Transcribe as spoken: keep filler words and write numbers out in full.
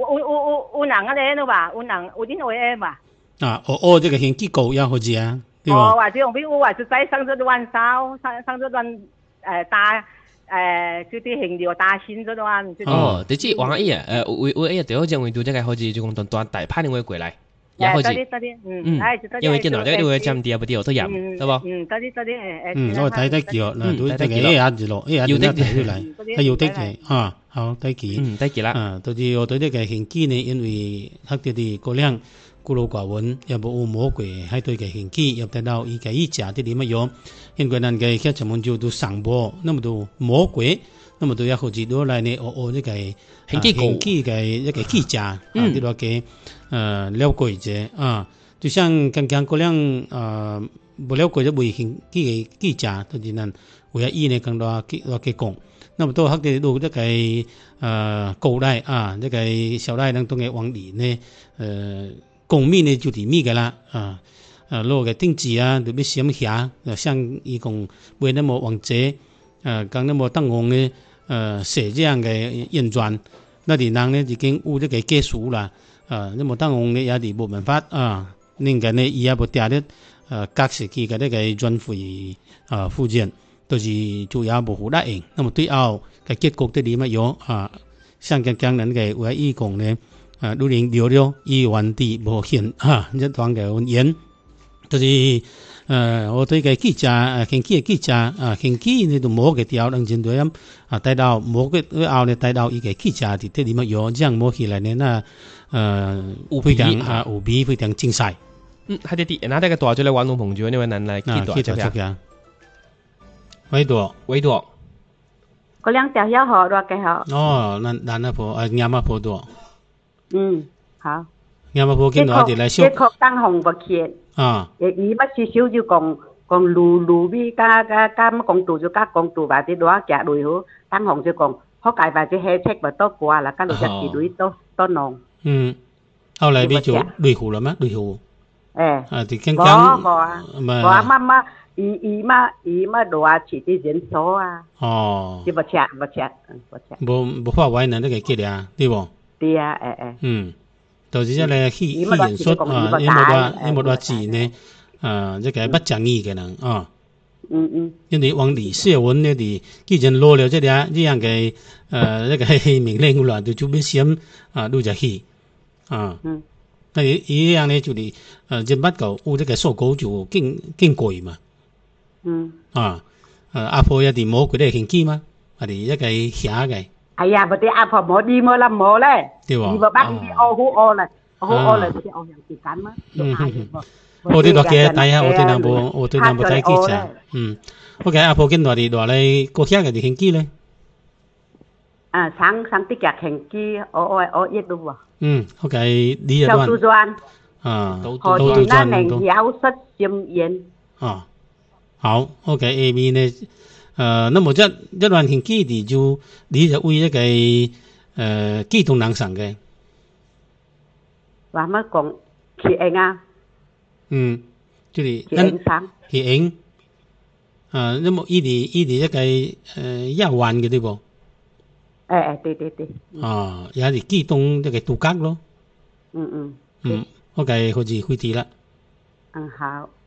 有有有有人啊咧咯吧，有人有恁会吧？ 啊，哦哦，这个先机构也好似啊，对吧？ 哦，或者用比如或者再上咗乱烧，上上咗乱誒打誒，就啲興料打先咗亂。 哦，你知王阿姨啊，誒會會一條正會到即係好似就講當當大派定會過來，也好似。 多啲多啲，嗯，係因為見到呢個會佔啲啊，不啲都飲，對不？ 嗯，多啲多啲誒誒。 嗯，我睇得幾嗱，都這個一下子咯，一下子睇出嚟，係有得嘅啊，好得幾， 嗯，得幾啦。 啊，就是我對呢個興機呢，因為黑啲啲個量。孤陋寡聞，也冇魔鬼，喺對嘅興起，又睇到依個依家啲點乜樣，因為人嘅佢們就都上播，那麼多魔鬼，那麼多也好似多嚟呢，哦哦呢個興起興起嘅一個記者，啊啲話嘅誒了解者啊，就像剛剛嗰兩誒不了解就會興起嘅記者，就是人為咗依呢更多嘅話嘅講，那麼多黑嘅都一個誒高麗啊，一個小麗等當嘅往年呢誒。公民呢就係咩嘅啦，啊，啊攞嘅定字啊，特別閃下，像伊講為那麼王者，誒講那麼當紅嘅，誒寫這樣嘅演傳，那啲人呢已經有這個技術啦，啊，那麼當紅嘅也係冇辦法啊，另外呢伊也冇嗲啲誒隔時期嘅呢個轉回啊附件，都是主要冇好答應，那麼對後嘅結局啲乜樣啊，像剛剛人嘅為伊講呢。啊，如年聊聊以原地無限哈，一段嘅言，就是誒、呃，我對個記者誒，興起嘅記者啊，興起呢度摸嘅條兩千多音啊，帶到摸嘅後呢帶到一個記者啲啲點樣樣，這樣摸起來呢，那誒非常啊無比非常精彩。 嗯，係啲啲，嗱，呢個大咗嚟玩弄朋友，呢位人嚟記大隻嘅， 維多維多， 嗰兩條友好多嘅好。 哦，咱咱阿婆誒亞媽婆多。 嗯，好。 亞媽婆見到我哋嚟笑。 的確當紅不見。啊。而而乜事少就講講路路邊加加加乜講道就加講道，或者攞夾類好，當紅就講好介或者係戚咪多過啦，加路一幾類多多弄。 嗯。後來變做類戶啦咩？類戶。誒。啊，啲更加。我啊。我啊乜乜。伊伊嘛伊嘛多啊，似啲人數啊。哦。就不吃不吃不吃。 無無法為難得個結啊，對無？ 對啊，誒誒。嗯。 就是即係戲戲演出啊，因冇話因冇話字呢，啊，即係不正義嘅人啊。 嗯嗯。 因為往歷史文呢啲既然攞了即係呢樣嘅誒一個命令啦，就做咩先啊錄隻戲啊。嗯。那依樣呢就係誒人物個有即個數稿就經經貴嘛。嗯啊，誒阿婆一啲冇佢哋興機嘛，係啲一個寫嘅。哎呀，不對，阿婆冇啲冇啦冇咧， 對喎。 你話把啲學好學啦，學好學啦，就是學樣時間嘛。嗯嗯。 我哋落嘅睇下，我哋南部我哋南部睇記者。嗯 ，OK， 阿婆見到啲落嚟國家嘅啲興機咧。 啊，上上啲嘅興機，我我我一度喎。 嗯 ，OK， 呢一段。 小杜撰。 啊， 何時那能有失心願？ 啊。好 ，OK，A B 呢？誒、呃，那麼一一段興機啲就你就為一個誒機動人上嘅。 話乜講起影啊？ 嗯，就係起影上。 起影。誒，那麼依啲依啲一個誒一環嘅對噃。 誒誒，對對對。 啊，有啲機動一個獨角咯。 嗯嗯。 嗯 ，OK，好似開始啦。 嗯，好。